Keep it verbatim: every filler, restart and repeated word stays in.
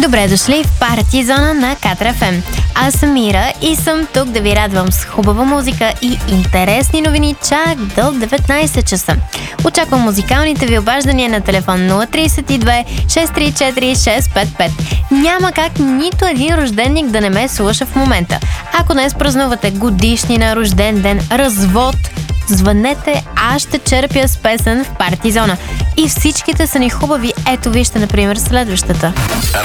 Добре дошли в Парти Зона на Катар еф ем. Аз съм Мира и съм тук да ви радвам с хубава музика и интересни новини чак до деветнайсет часа. Очаквам музикалните ви обаждания на телефон нула три две шест три четири шест пет пет. Няма как нито един рожденник да не ме слуша в момента. Ако днес празнувате годишнина, рожден ден, развод, звънете, аз ще черпя с песен в Парти Зона. И всичките са ни хубави. Ето вижте, например, следващата.